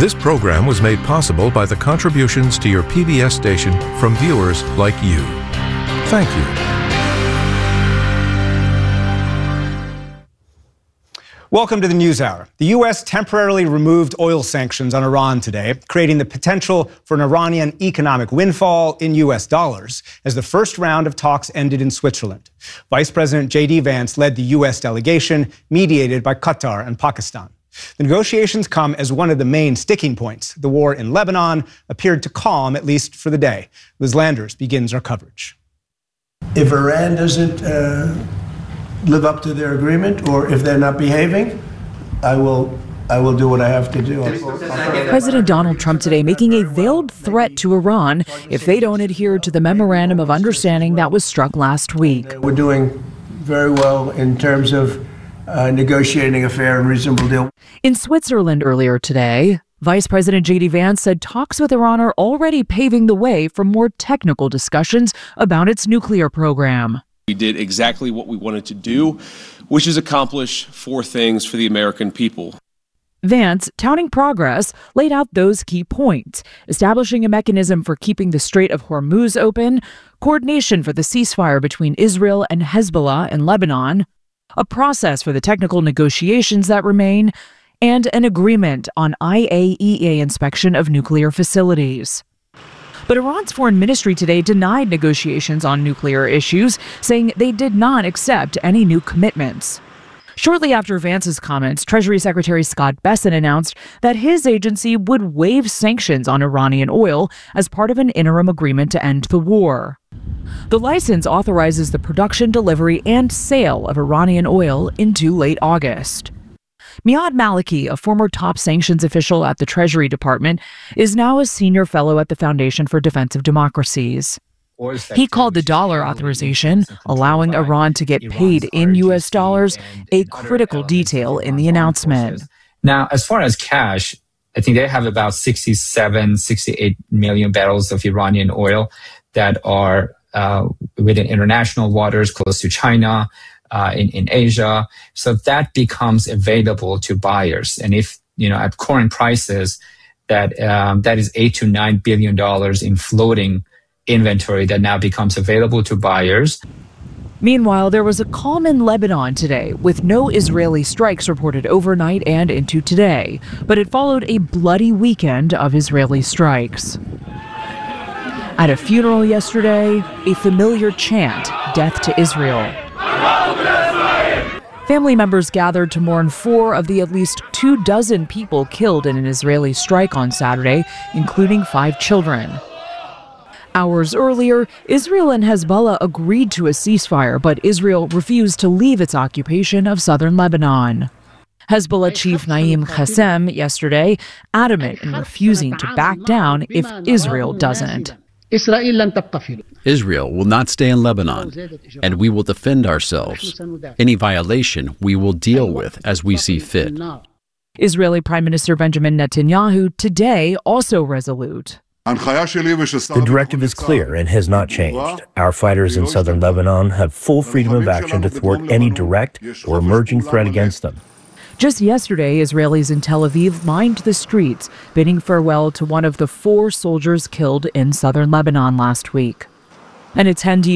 This program was made possible by the contributions to your PBS station from viewers like you. Thank you. Welcome to the NewsHour. The U.S. temporarily removed oil sanctions on Iran today, creating the potential for an Iranian economic windfall in U.S. dollars as the first round of talks ended in Switzerland. Vice President J.D. Vance led the U.S. delegation, mediated by Qatar and Pakistan. The negotiations come as one of the main sticking points. The war in Lebanon appeared to calm, at least for the day. Liz Landers begins our coverage. If Iran doesn't live up to their agreement, or if they're not behaving, I will do what I have to do. President Donald Trump today making a veiled threat to Iran if they don't adhere to the memorandum of understanding that was struck last week. We're doing very well in terms of negotiating a fair and reasonable deal. In Switzerland earlier today, Vice President J.D. Vance said talks with Iran are already paving the way for more technical discussions about its nuclear program. We did exactly what we wanted to do, which is accomplish 4 things for the American people. Vance, touting progress, laid out those key points: establishing a mechanism for keeping the Strait of Hormuz open, coordination for the ceasefire between Israel and Hezbollah in Lebanon, a process for the technical negotiations that remain, and an agreement on IAEA inspection of nuclear facilities. But Iran's foreign ministry today denied negotiations on nuclear issues, saying they did not accept any new commitments. Shortly after Vance's comments, Treasury Secretary Scott Bessent announced that his agency would waive sanctions on Iranian oil as part of an interim agreement to end the war. The license authorizes the production, delivery, and sale of Iranian oil into late August. Miad Maliki, a former top sanctions official at the Treasury Department, is now a senior fellow at the Foundation for Defense of Democracies. He called the dollar authorization, allowing Iran to get paid in U.S. dollars, a critical detail in the announcement. Now, as far as cash, I think they have about 68 million barrels of Iranian oil that are within international waters close to China, in Asia. So that becomes available to buyers. And if, at current prices, that is $8 to $9 billion in floating inventory that now becomes available to buyers. Meanwhile, there was a calm in Lebanon today, with no Israeli strikes reported overnight and into today. But it followed a bloody weekend of Israeli strikes. At a funeral yesterday, a familiar chant, "Death to Israel." Family members gathered to mourn 4 of the at least 24 people killed in an Israeli strike on Saturday, including 5 children. Hours earlier, Israel and Hezbollah agreed to a ceasefire, but Israel refused to leave its occupation of southern Lebanon. Hezbollah chief Naim Qassem yesterday adamant in refusing to back down if Israel doesn't. Israel will not stay in Lebanon, and we will defend ourselves. Any violation we will deal with as we see fit. Israeli Prime Minister Benjamin Netanyahu today also resolute. The directive is clear and has not changed. Our fighters in southern Lebanon have full freedom of action to thwart any direct or emerging threat against them. Just yesterday, Israelis in Tel Aviv lined the streets, bidding farewell to one of the 4 soldiers killed in southern Lebanon last week. An attendee